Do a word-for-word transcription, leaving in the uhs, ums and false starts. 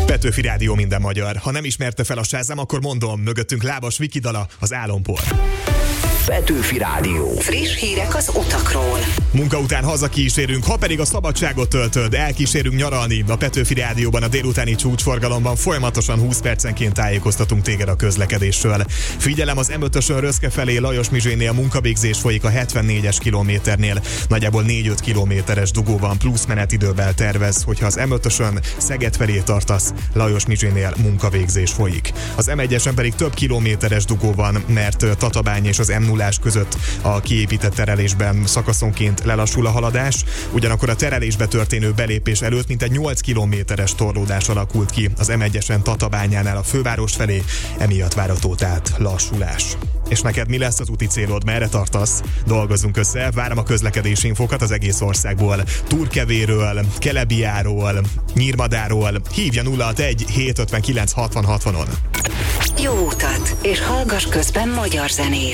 Petőfi Rádió, minden magyar. Ha nem ismerte fel a Shazam, akkor mondom, mögöttünk Lábas Viki dala, az Álompor. Petőfi Rádió. Friss hírek az utakról. Munka után hazakísérünk, ha pedig a szabadságot töltöd, elkísérünk nyaralni. A Petőfi Rádióban a délutáni csúcsforgalomban folyamatosan húsz percenként tájékoztatunk téged a közlekedésről. Figyelem, az em ötösön Röszke felé Lajos Mizsénél munkavégzés folyik a hetvennégyes kilométernél. Nagyjából négy-öt kilométeres dugó van, plusz menetidővel tervez, hogyha az em ötösön Szeged felé tartasz, Lajos Mizsénél munkavégzés folyik. Az em egyesen pedig több kilométeres dugó van, mert Tatabány és az em nullás között a kiépített terelésben szakaszonként lelassul a haladás, ugyanakkor a terelésbe történő belépés előtt mintegy nyolc kilométeres torlódás alakult ki az em egyesen Tatabányánál a főváros felé, emiatt várható tehát lassulás. És neked mi lesz az úti célod, merre tartasz? Dolgozzunk össze, várom a közlekedési infókat az egész országból. Turkevéről, Kelebiáról, Nyírmadáról. Hívja nulla hatvanegy hétszázötvenkilenc hatvan hatvanon. Jó utat, és hallgass közben magyar zenét.